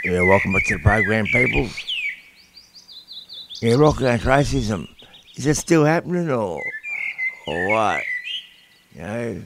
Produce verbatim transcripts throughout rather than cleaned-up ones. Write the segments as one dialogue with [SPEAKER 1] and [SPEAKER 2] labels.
[SPEAKER 1] Yeah, welcome back to the program, peoples. Yeah, rock against racism. Is it still happening or or what? You know.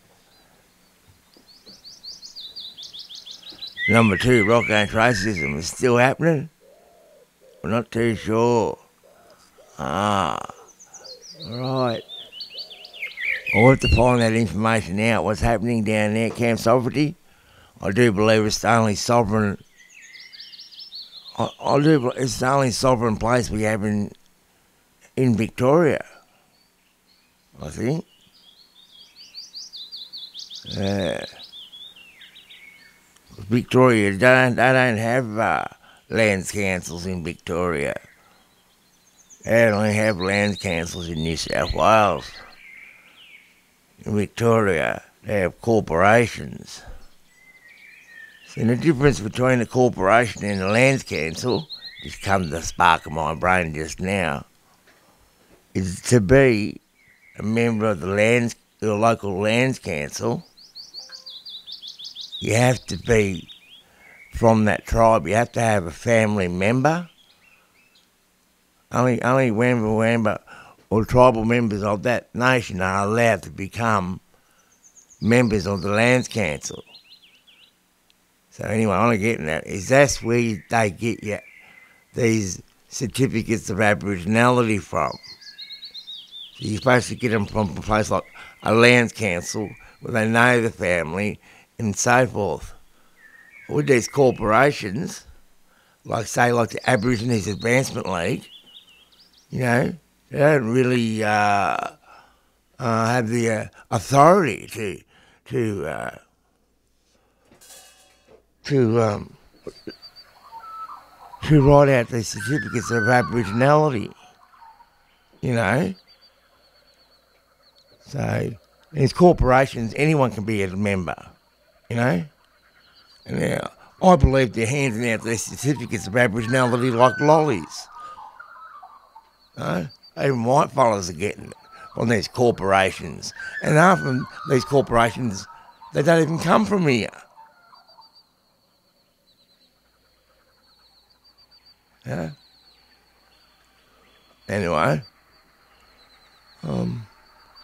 [SPEAKER 1] Number two, rock against racism is still happening? We're not too sure. Ah, right. I'll have to find that information out. What's happening down there, Camp Sovereignty? I do believe it's the only sovereign. I, I do. believe It's the only sovereign place we have in in Victoria. I think. Yeah. Victoria, they don't, they don't have uh, lands councils in Victoria. They only have lands councils in New South Wales. In Victoria, they have corporations. So the difference between a corporation and a lands council, just come to the spark of my brain just now, is to be a member of the lands, the local lands council. You have to be from that tribe. You have to have a family member. Only, only member, member or tribal members of that nation are allowed to become members of the lands council. So anyway, all I'm getting at is that's where they get you these certificates of Aboriginality from. So you're supposed to get them from a place like a lands council where they know the family and so forth. With these corporations, like say like the Aborigines Advancement League, you know, they don't really uh, uh, have the uh, authority to to uh, to um, to write out these certificates of Aboriginality, you know. So these corporations, anyone can be a member, you know. And now I believe they're handing out these certificates of Aboriginality like lollies. No? Even white fellas are getting it from these corporations. And half of them, these corporations, they don't even come from here. Yeah. Anyway. Um...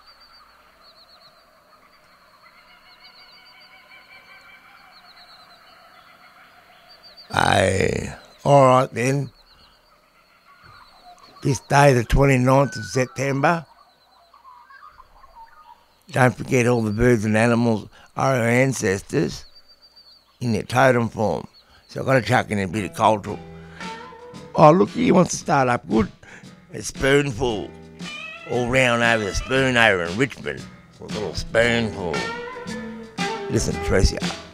[SPEAKER 1] Aye. All right then. This day, the twenty-ninth of September, don't forget all the birds and animals are our ancestors in their totem form. So I've got to chuck in a bit of cultural. Oh, look, he wants to start up good. A spoonful. All round over the spoon over in Richmond. A little spoonful. Listen, Tricia.